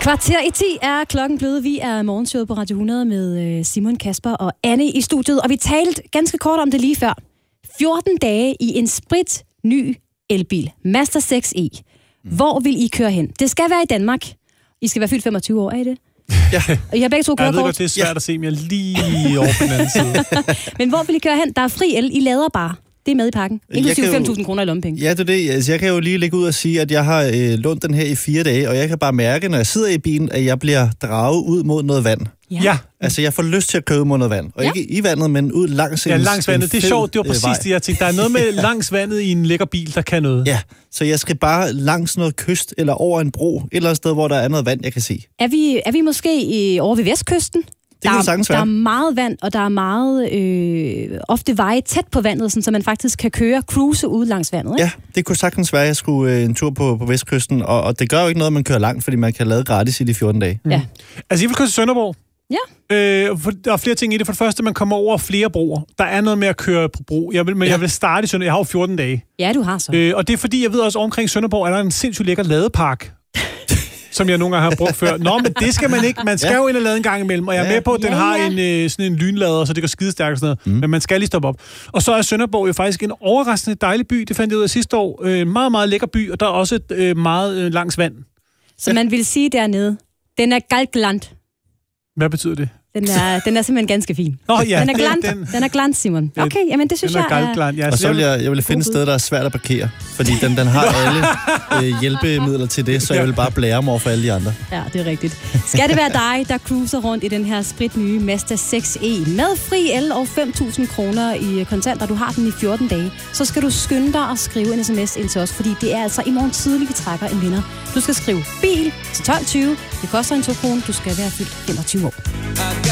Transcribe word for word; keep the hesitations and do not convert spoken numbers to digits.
Kvarter i ti er klokken blevet. Vi er morgenshowet på Radio hundrede med Simon, Kasper og Anne i studiet. Og vi talte ganske kort om det lige før. fjorten dage i en sprit ny elbil. Mazda seks e. Hvor vil I køre hen? Det skal være i Danmark. I skal være fyldt femogtyve år, er I det? Ja. Og I har begge to kørekort. Jeg ved godt, det er svært ja. at se, men jeg er lige over på den anden side. Men hvor vil I køre hen? Der er fri el. I lader bare. Det er med i pakken. Inklusive fem tusind kroner i lommepenge. Ja, det er det. Altså, jeg kan jo lige lægge ud og sige, at jeg har øh, lånt den her i fire dage, og jeg kan bare mærke, når jeg sidder i bilen, at jeg bliver draget ud mod noget vand. Ja. ja. Altså, jeg får lyst til at køre mod noget vand. Og ja. ikke i vandet, men ud langs en Ja, langs vandet. Det er sjovt. Det var præcis øh, det, jeg tænkte. Der er noget med langs vandet i en lækker bil, der kan noget. Ja, så jeg skal bare langs noget kyst, eller over en bro, et eller andet sted, hvor der er noget vand, jeg kan se. Er vi, er vi måske i, over ved Vestkysten? Det kan sagtens være. Der er meget vand, og der er meget øh, ofte veje tæt på vandet, sådan, så man faktisk kan køre, cruise ud langs vandet, ikke? Ja, det kunne sagtens være, at jeg skulle øh, en tur på, på Vestkysten, og, og det gør jo ikke noget, at man kører langt, fordi man kan lade gratis i de fjorten dage. Mm. Ja. Altså, jeg vil køre til Sønderborg. Ja. Øh, for, der er flere ting i det. For det første, man kommer over flere broer. Der er noget med at køre på bro. Jeg vil, men ja. jeg vil starte i Sønderborg. Jeg har jo fjorten dage. Ja, du har så. Øh, og det er fordi, jeg ved også, omkring Sønderborg er der en sindssygt lækker ladepark. Som jeg nogle gange har brugt før. Nå, men det skal man ikke. Man skal ja. jo ind og lade en gang imellem. Og jeg er med på, at den ja, ja. har en, øh, sådan en lynlader, så det går skidestærkt og sådan noget. Mm. Men man skal lige stoppe op. Og så er Sønderborg jo faktisk en overraskende dejlig by. Det fandt jeg ud af sidste år. En øh, meget, meget lækker by, og der er også et øh, meget øh, langs vand. Så man vil sige dernede, den er galtland. Hvad betyder det? Den er, den er simpelthen ganske fin. Nå, ja, den er glant, den, den er glant, Simon. Okay, jamen det synes den er jeg er... Glant, ja. Og så vil jeg, jeg vil finde et sted, der er svært at parkere. Fordi den, den har alle øh, hjælpemidler til det, så jeg vil bare blære mig over for alle de andre. Ja, det er rigtigt. Skal det være dig, der cruiser rundt i den her spritnye Mazda seks e med fri el og fem tusind kroner i kontanter, du har den i fjorten dage, så skal du skynde dig at skrive en sms ind til os, fordi det er altså i morgen tidlig, vi trækker en vinder. Du skal skrive bil til tolv tyve. Det koster en to kroner. Du skal være fyldt femogtyve år.